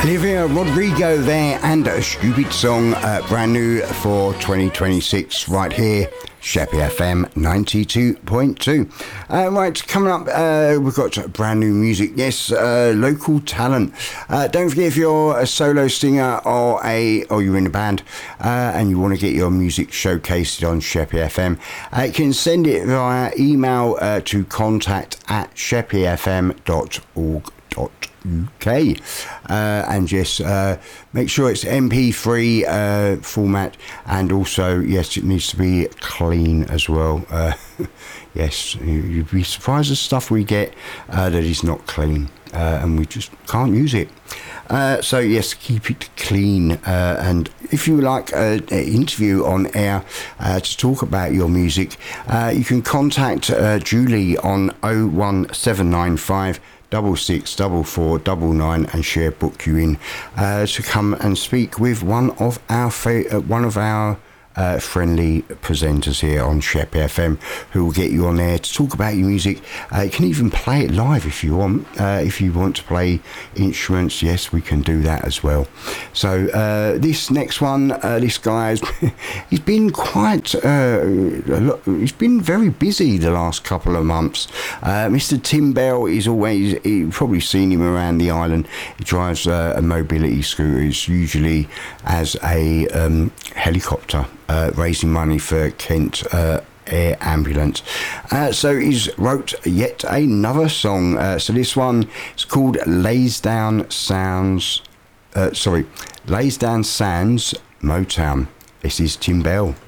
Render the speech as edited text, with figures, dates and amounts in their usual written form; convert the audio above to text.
Olivia Rodrigo there, and a stupid song, brand new for 2026 right here, Sheppey FM 92.2. Right, coming up, we've got brand new music. Yes, local talent. Don't forget, if you're a solo singer or you're in a band and you want to get your music showcased on Sheppey FM, you can send it via email to contact@sheppeyfm.org.uk, and just make sure it's MP3 format, and also yes, it needs to be clean as well. Yes, you'd be surprised the stuff we get that is not clean, and we just can't use it. So yes, keep it clean, and if you like an interview on air to talk about your music, you can contact Julie on 01795 664499, and she'll book you in to come and speak with one of our friendly presenters here on Sheppey FM, who will get you on there to talk about your music. You can even play it live if you want. If you want to play instruments, yes, we can do that as well. So this next one, this guy's he's been quite he's been very busy the last couple of months. Mr. Tim Bell is always, you've probably seen him around the island. He drives a mobility scooter. It's usually as a helicopter, raising money for Kent Air Ambulance. So he's wrote yet another song. So this one is called Lays Down Sands Motown. This is Tim Bell.